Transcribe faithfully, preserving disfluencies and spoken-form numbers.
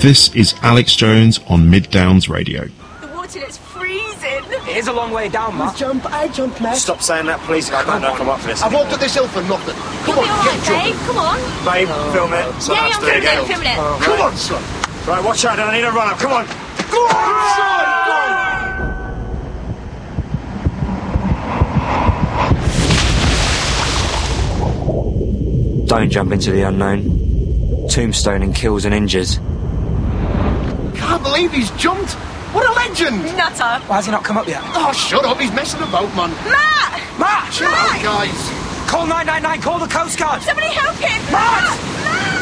This is Alex Jones on Mid Downs Radio. The water is freezing. It is a long way down, Matt. You jump, I jump, Matt. Stop saying that, please. I don't know if I'm up for this. I walked up this hill for nothing. Come You'll on, be all get right, jumping. babe. Come on. Babe, film it. So yeah, that's I'm doing filming it. it. I'm filming it. Oh, Come right. on, son. Right, watch out. I need a run up. Come on. Go on, son. Go on. Don't jump into the unknown. Tombstoning kills and injures. Can't believe he's jumped. What a legend. Nutter. Why has he not come up yet? Oh, shut up. He's messing about, man. Matt! Matt! Chill out, guys. Call nine nine nine, call the Coast Guard! Somebody help him! Matt! Matt!